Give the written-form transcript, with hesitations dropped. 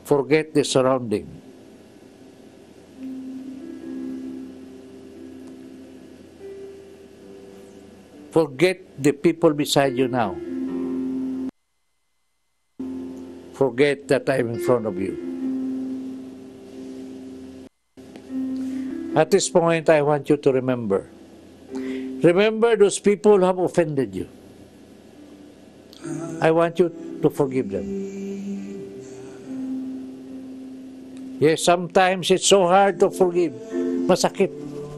Forget the surrounding. Forget the people beside you now. Forget that I'm in front of you. At this point, I want you to remember. Remember those people who have offended you. I want you to forgive them. Yes, sometimes it's so hard to forgive. Masakit.